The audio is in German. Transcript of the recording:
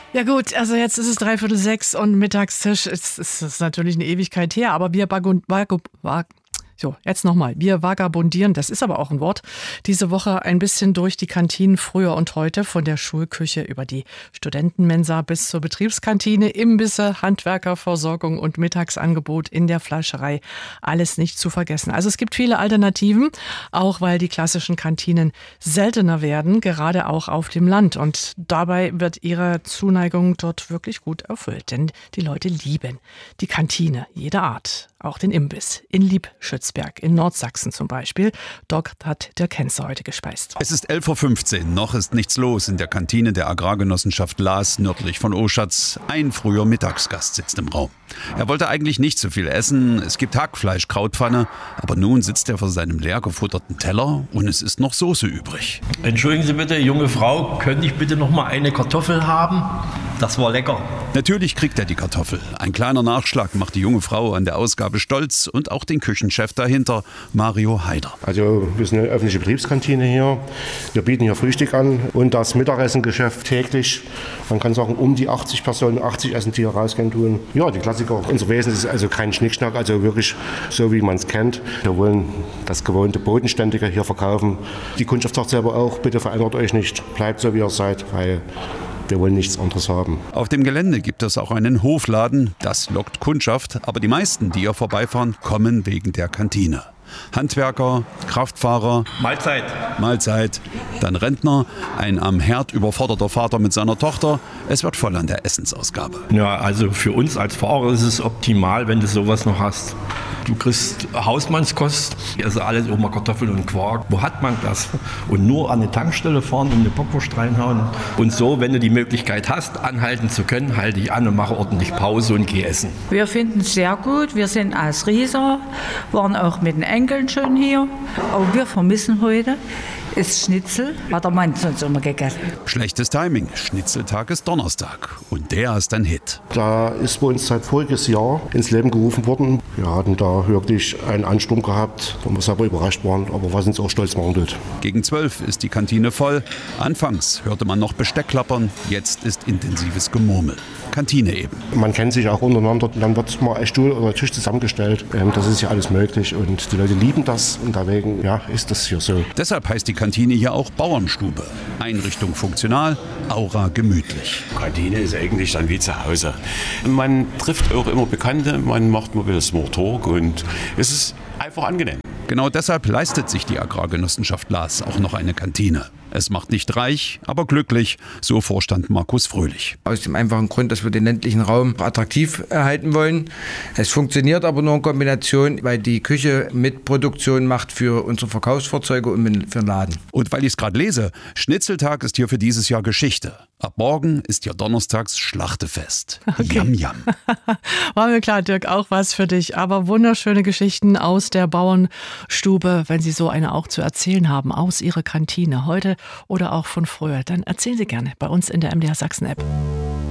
Ja gut, also jetzt ist es 5:45 und Mittagstisch. Es ist natürlich eine Ewigkeit her, aber wir vagabundieren, das ist aber auch ein Wort, diese Woche ein bisschen durch die Kantinen früher und heute, von der Schulküche über die Studentenmensa bis zur Betriebskantine, Imbisse, Handwerkerversorgung und Mittagsangebot in der Fleischerei. Alles nicht zu vergessen. Also es gibt viele Alternativen, auch weil die klassischen Kantinen seltener werden, gerade auch auf dem Land. Und dabei wird ihre Zuneigung dort wirklich gut erfüllt, denn die Leute lieben die Kantine jeder Art. Auch den Imbiss in Liebschützberg in Nordsachsen zum Beispiel. Dort hat der Kenzer heute gespeist. Es ist 11:15 Uhr, noch ist nichts los in der Kantine der Agrargenossenschaft Laas nördlich von Oschatz. Ein früher Mittagsgast sitzt im Raum. Er wollte eigentlich nicht so viel essen. Es gibt Hackfleisch, Krautpfanne. Aber nun sitzt er vor seinem leer gefutterten Teller und es ist noch Soße übrig. Entschuldigen Sie bitte, junge Frau, könnte ich bitte noch mal eine Kartoffel haben? Das war lecker. Natürlich kriegt er die Kartoffel. Ein kleiner Nachschlag macht die junge Frau an der Ausgabe stolz und auch den Küchenchef dahinter, Mario Haider. Also wir sind eine öffentliche Betriebskantine hier. Wir bieten hier Frühstück an und das Mittagessengeschäft täglich. Man kann sagen, um die 80 Personen, 80 Essen, die hier rausgehen tun. Ja, die Klassiker. Unser Wesen ist also kein Schnickschnack, also wirklich so, wie man es kennt. Wir wollen das gewohnte Bodenständige hier verkaufen. Die Kundschaft sagt selber auch, bitte verändert euch nicht, bleibt so, wie ihr seid, weil wir wollen nichts anderes haben. Auf dem Gelände gibt es auch einen Hofladen. Das lockt Kundschaft. Aber die meisten, die hier vorbeifahren, kommen wegen der Kantine. Handwerker, Kraftfahrer, Mahlzeit, dann Rentner, ein am Herd überforderter Vater mit seiner Tochter. Es wird voll an der Essensausgabe. Ja, also für uns als Fahrer ist es optimal, wenn du sowas noch hast. Du kriegst Hausmannskost, also alles immer Kartoffeln und Quark. Wo hat man das? Und nur an eine Tankstelle fahren und eine Bockwurst reinhauen. Und so, wenn du die Möglichkeit hast, anhalten zu können, halte ich an und mache ordentlich Pause und gehe essen. Wir finden es sehr gut. Wir sind als Rieser, waren auch mit den Enkeln schon hier. Aber wir vermissen heute ist Schnitzel, hat der Mann sonst immer gegessen. Schlechtes Timing. Schnitzeltag ist Donnerstag. Und der ist ein Hit. Da ist bei uns seit voriges Jahr ins Leben gerufen worden. Wir hatten da wirklich einen Ansturm gehabt, wo wir selber überrascht waren, aber was uns auch stolz machen tut. Gegen 12 ist die Kantine voll. Anfangs hörte man noch Besteck klappern, jetzt ist intensives Gemurmel. Kantine eben. Man kennt sich auch untereinander, dann wird mal ein Stuhl oder ein Tisch zusammengestellt. Das ist ja alles möglich und die Leute lieben das und deswegen ist das hier so. Deshalb heißt die Kantine hier auch Bauernstube. Einrichtung funktional, Aura gemütlich. Kantine ist eigentlich dann wie zu Hause. Man trifft auch immer Bekannte, man macht mal wieder Smalltalk und es ist einfach angenehm. Genau deshalb leistet sich die Agrargenossenschaft Laas auch noch eine Kantine. Es macht nicht reich, aber glücklich, so Vorstand Markus Fröhlich. Aus dem einfachen Grund, dass wir den ländlichen Raum attraktiv erhalten wollen. Es funktioniert aber nur in Kombination, weil die Küche mit Produktion macht für unsere Verkaufsfahrzeuge und für den Laden. Und weil ich es gerade lese, Schnitzeltag ist hier für dieses Jahr Geschichte. Ab morgen ist ja donnerstags Schlachtefest. Okay. Yam, yam. War mir klar, Dirk, auch was für dich. Aber wunderschöne Geschichten aus der Bauernstube, wenn Sie so eine auch zu erzählen haben, aus Ihrer Kantine heute oder auch von früher, dann erzählen Sie gerne bei uns in der MDR Sachsen App.